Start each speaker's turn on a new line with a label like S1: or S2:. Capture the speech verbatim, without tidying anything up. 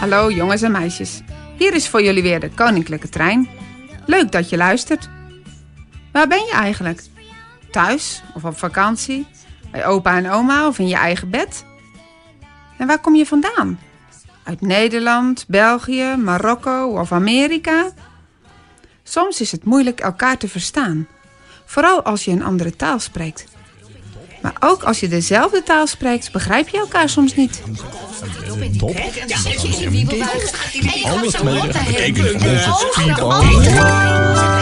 S1: Hallo jongens en meisjes. Hier is voor jullie weer de Koninklijke Trein. Leuk dat je luistert. Waar ben je eigenlijk? Thuis of op vakantie? Bij opa en oma of in je eigen bed? En waar kom je vandaan? Uit Nederland, België, Marokko of Amerika? Soms is het moeilijk elkaar te verstaan. Vooral als je een andere taal spreekt. Maar ook als je dezelfde taal spreekt, begrijp je elkaar soms niet.
S2: Top.
S3: Ja,
S2: Alles mee. Betekent onze